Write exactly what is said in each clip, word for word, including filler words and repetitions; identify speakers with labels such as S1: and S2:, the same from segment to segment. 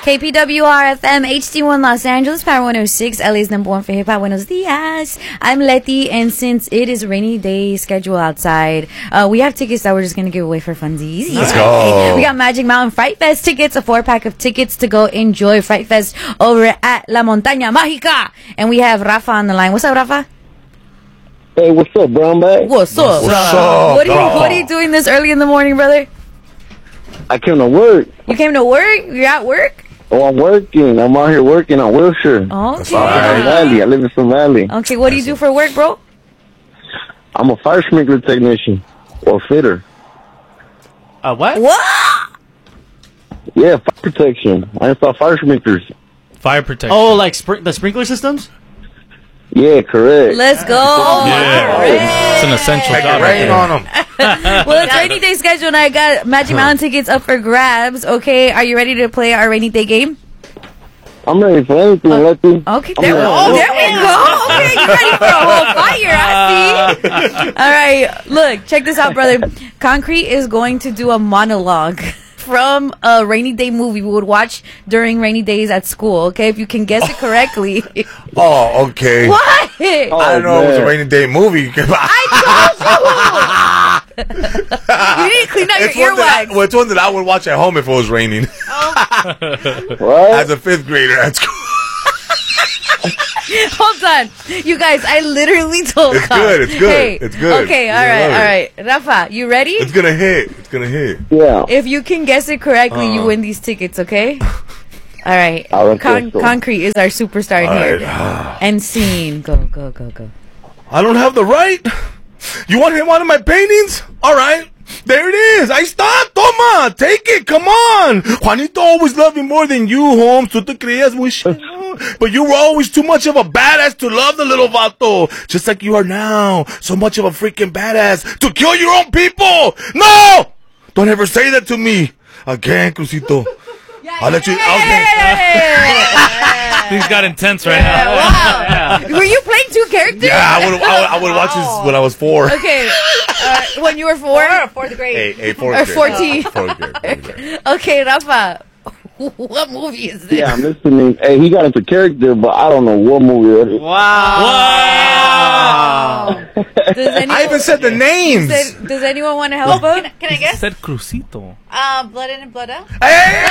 S1: K P W R F M, H D one Los Angeles, Power one oh six, L A's number one for hip hop. Buenos dias. I'm Letty, and since it is a rainy day schedule outside, uh, we have tickets that we're just going to give away for funsies.
S2: Let's go.
S1: We got Magic Mountain Fright Fest tickets, a four pack of tickets to go enjoy Fright Fest over at La Montaña Mágica. And we have Rafa on the line. What's up, Rafa?
S3: Hey, what's up, brown bag?
S1: What's up?
S2: What's up?
S1: What are you, what are you doing this early in the morning, brother?
S3: I came to work.
S1: You came to work? You're at work?
S3: Oh, I'm working. I'm out here working on Wilshire.
S1: Okay.
S3: Sun Valley. I live in Sun Valley.
S1: Okay, what do you do for work, bro?
S3: I'm a fire sprinkler technician or fitter.
S4: Uh, what?
S1: What?
S3: Yeah, fire protection. I install fire sprinklers.
S4: Fire protection. Oh, like spr- the sprinkler systems?
S3: Yeah, correct.
S1: Let's go.
S4: Yeah. It's an essential
S2: Make
S4: job.
S2: it rain on them.
S1: Well, it's rainy day schedule, and I got Magic Mountain tickets up for grabs. Okay, are you ready to play our rainy day game?
S3: I'm ready for anything, Letty.
S1: Okay,
S3: I'm
S1: there,
S3: ready.
S1: oh, there we go. Okay, you're ready for a whole fire, I see. All right, look, check this out, brother. Concrete is going to do a monologue from a rainy day movie we would watch during rainy days at school. Okay, if you can guess it correctly.
S2: Oh, okay.
S1: What?
S3: Oh,
S2: I didn't know it was a
S3: man.
S2: rainy day movie.
S1: I told you. You need to clean out
S2: It's
S1: your
S2: one, that I,
S1: earwax.
S2: well, it's one that I would watch at home if it was raining.
S3: What?
S2: As a fifth grader at school.
S1: Hold on, you guys. I literally told.
S2: It's
S1: Con.
S2: good, it's good,
S1: Hey,
S2: it's good.
S1: Okay,
S2: You're
S1: all
S2: gonna
S1: right,
S2: love
S1: all right. Rafa, you ready?
S2: It's gonna hit. It's gonna hit.
S3: Yeah.
S1: If you can guess it correctly,
S2: Uh.
S1: you win these tickets. Okay. All right.
S3: All right,
S1: Con-
S3: cool.
S1: Concrete is our superstar
S2: All
S1: here.
S2: right.
S1: And scene. Go, go, go, go.
S2: I don't have the right. You want him one of my paintings? All right. There it is. Ahí está. Toma. Take it. Come on. Juanito always loved me more than you, Holmes. Tú te creías muy sh- But you were always too much of a badass to love the little vato. Just like you are now. So much of a freaking badass to kill your own people. No! Don't ever say that to me. Again, Crucito. I'll let you. Okay.
S4: Things got intense right now.
S1: Wow. Were you playing two characters?
S2: Yeah, I would. I would, I would watch this when I was four.
S1: Okay. Uh, when you were four? Fourth grade.
S2: Hey, hey, fourth
S1: Or
S2: grade.
S1: fourteen.
S2: Fourth grade, fourth grade.
S1: Okay, Rafa. What movie is this?
S3: Yeah, I'm listening. Hey, he got into character, but I don't know what movie it is.
S4: Wow.
S1: Does anyone,
S2: I even said the names.
S1: does, does anyone want to help him?
S5: Can I guess?
S4: Said Crucito.
S5: Uh, blood in and blood out.
S2: Hey,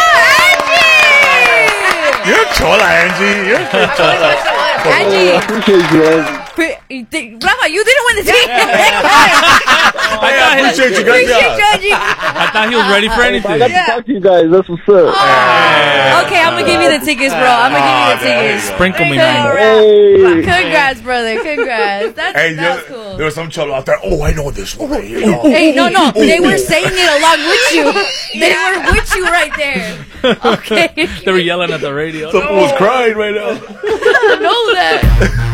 S1: Angie!
S2: you're chola, Angie. You're chola.
S3: I
S1: Angie!
S3: appreciate you, Angie.
S1: Pre- you think- Rafa, you didn't win the ticket.
S2: I appreciate you guys.
S1: Appreciate you,
S2: Yeah.
S1: Angie.
S4: I thought he was ready for
S3: I
S4: anything.
S3: got to talk to you guys. That's what's up.
S1: Okay, I'm gonna give you the tickets, bro. I'm gonna give you the tickets.
S4: Sprinkle me,
S1: Hey.
S4: man.
S3: Hey.
S1: Congrats, brother. Congrats. That's,
S2: Hey,
S1: that's
S2: there,
S1: cool.
S2: there was some cholo out there. Oh, I know this one. Right here. Oh.
S1: Hey, no, no. They were saying it along with you. They were with you right there. Okay.
S4: They were yelling at the radio.
S2: Someone was crying right now.
S1: I know that.